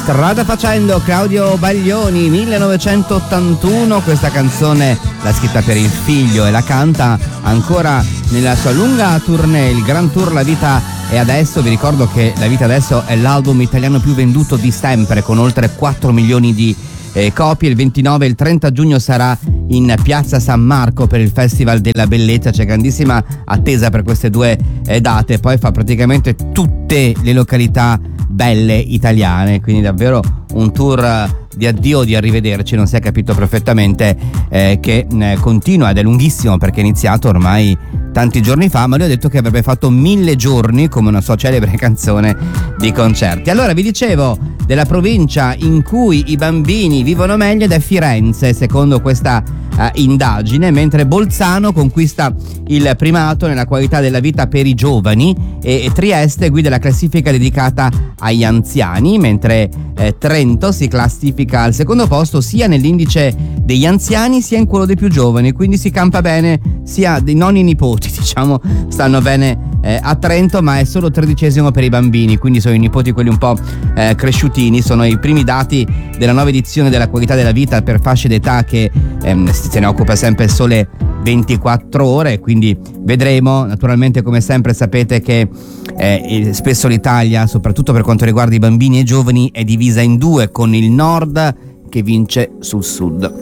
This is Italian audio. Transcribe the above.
Strada facendo, Claudio Baglioni, 1981. Questa canzone l'ha scritta per il figlio e la canta ancora nella sua lunga tournée, il Grand Tour La Vita è Adesso. Vi ricordo che La Vita Adesso è l'album italiano più venduto di sempre, con oltre 4 milioni di copie. Il 29 e il 30 giugno sarà in Piazza San Marco per il Festival della Bellezza. C'è grandissima attesa per queste due date. Poi fa praticamente tutte le località belle italiane, quindi davvero un tour di addio o di arrivederci, non si è capito perfettamente, che continua ed è lunghissimo perché è iniziato ormai tanti giorni fa, ma lui ha detto che avrebbe fatto 1000 giorni, come una sua celebre canzone, di concerti. Allora, vi dicevo della provincia in cui i bambini vivono meglio ed è Firenze, secondo questa indagine, mentre Bolzano conquista il primato nella qualità della vita per i giovani e Trieste guida la classifica dedicata agli anziani, mentre Trento si classifica al secondo posto sia nell'indice degli anziani sia in quello dei più giovani, quindi si campa bene, sia dei nonni e nipoti, diciamo, stanno bene a Trento, ma è solo 13° per i bambini, quindi sono i nipoti quelli un po' cresciutini. Sono i primi dati della nuova edizione della qualità della vita per fasce d'età che se ne occupa sempre sole 24 ore, quindi vedremo. Naturalmente, come sempre, sapete che spesso l'Italia, soprattutto per quanto riguarda i bambini e i giovani, è divisa in due, con il nord che vince sul sud.